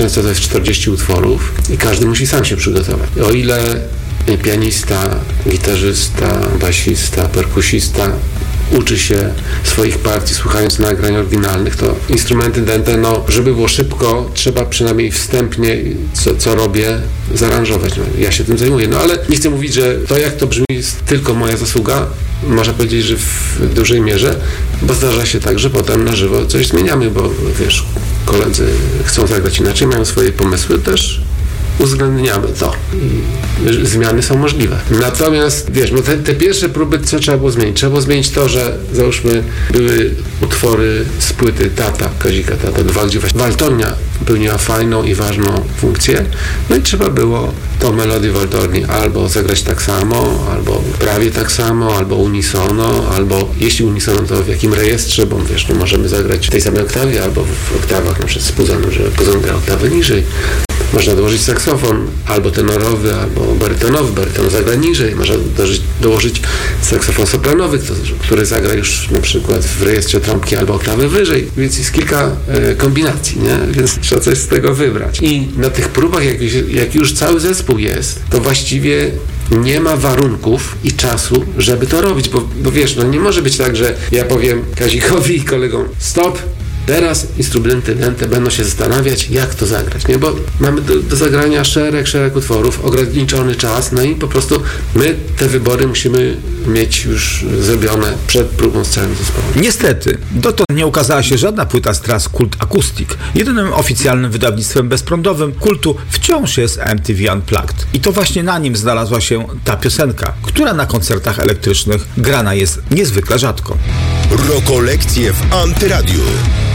często to jest 40 utworów i każdy musi sam się przygotować. O ile pianista, gitarzysta, basista, perkusista uczy się swoich partii słuchając nagrań oryginalnych, to instrumenty dęte, żeby było szybko, trzeba przynajmniej wstępnie, co robię, zaaranżować. Ja się tym zajmuję, ale nie chcę mówić, że to jak to brzmi jest tylko moja zasługa. Można powiedzieć, że w dużej mierze, bo zdarza się tak, że potem na żywo coś zmieniamy, bo wiesz, koledzy chcą zagrać inaczej, mają swoje pomysły, też uwzględniamy to i zmiany są możliwe. Natomiast wiesz, bo te pierwsze próby, co trzeba było zmienić? Trzeba było zmienić to, że załóżmy były utwory z płyty Kazika Tata, gdzie właśnie waltornia pełniła fajną i ważną funkcję, i trzeba było tą melodię waltorni albo zagrać tak samo, albo prawie tak samo, albo unisono, albo jeśli unisono, to w jakim rejestrze, bo wiesz, możemy zagrać w tej samej oktawie, albo w oktawach na przykład z puzonem, żeby puzon grał oktawę niżej. Można dołożyć saksofon albo tenorowy, albo barytonowy. Baryton zagra niżej. Można dołożyć saksofon sopranowy, który zagra już na przykład w rejestrze trąbki albo oktawy wyżej. Więc jest kilka kombinacji, nie? Więc trzeba coś z tego wybrać. I na tych próbach, jak już cały zespół jest, to właściwie nie ma warunków i czasu, żeby to robić, bo wiesz, nie może być tak, że ja powiem Kazikowi i kolegom stop, teraz instrumenty dęte będą się zastanawiać, jak to zagrać, nie? Bo mamy do zagrania szereg utworów, ograniczony czas, i po prostu my te wybory musimy mieć już zrobione przed próbą z całym zespołem. Niestety, dotąd nie ukazała się żadna płyta z tras Kult Acoustic. Jedynym oficjalnym wydawnictwem bezprądowym Kultu wciąż jest MTV Unplugged. I to właśnie na nim znalazła się ta piosenka, która na koncertach elektrycznych grana jest niezwykle rzadko. Rokolekcje w Antyradiu.